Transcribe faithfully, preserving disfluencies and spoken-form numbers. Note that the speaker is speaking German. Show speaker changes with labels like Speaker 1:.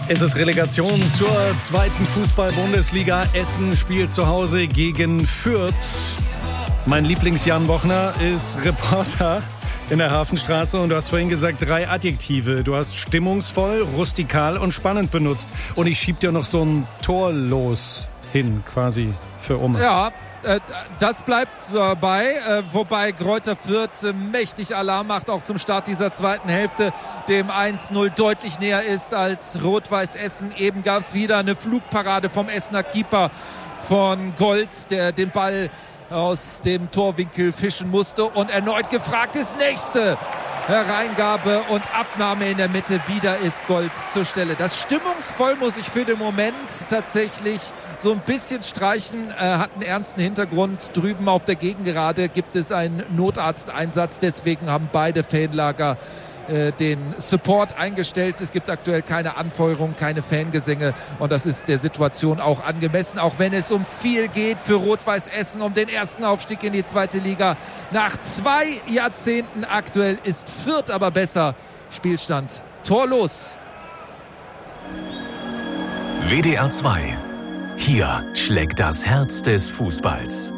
Speaker 1: Es ist Relegation zur zweiten Fußball-Bundesliga. Essen spielt zu Hause gegen Fürth. Mein Lieblings-Jan Bochner ist Reporter in der Hafenstraße und du hast vorhin gesagt, drei Adjektive. Du hast stimmungsvoll, rustikal und spannend benutzt. Und ich schieb dir noch so ein Tor los hin, quasi, für Oma.
Speaker 2: Ja, äh, das bleibt dabei, äh, wobei Greuther Fürth äh, mächtig Alarm macht, auch zum Start dieser zweiten Hälfte, dem eins null deutlich näher ist als Rot-Weiß Essen. Eben gab es wieder eine Flugparade vom Essener Keeper von Golz, der den Ball aus dem Torwinkel fischen musste und erneut gefragt ist, nächste Hereingabe und Abnahme in der Mitte. Wieder ist Golz zur Stelle. Das stimmungsvoll muss ich für den Moment tatsächlich so ein bisschen streichen. Äh, hat einen ernsten Hintergrund. Drüben auf der Gegengerade gibt es einen Notarzteinsatz. Deswegen haben beide Fanlager äh, den Support eingestellt. Es gibt aktuell keine Anfeuerung, keine Fangesänge. Und das ist der Situation auch angemessen. Auch wenn es um viel geht für Rot-Weiß Essen, um den ersten Aufstieg in die zweite Liga. Nach zwei Jahrzehnten aktuell ist Fürth aber besser. Spielstand torlos.
Speaker 3: W D R zwei. Hier schlägt das Herz des Fußballs.